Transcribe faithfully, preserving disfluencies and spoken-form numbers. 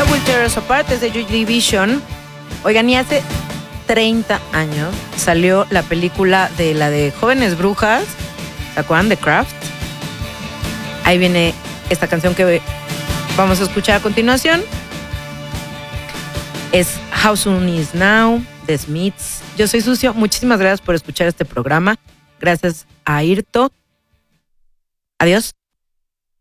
Love Will Tear Us Apart es de Joy Division. Oigan, y hace treinta años salió la película de la de Jóvenes Brujas. ¿Se acuerdan? The Craft. Ahí viene esta canción que vamos a escuchar a continuación. Es How Soon Is Now, The Smiths. Yo soy Sucio. Muchísimas gracias por escuchar este programa. Gracias a Airto. Adiós.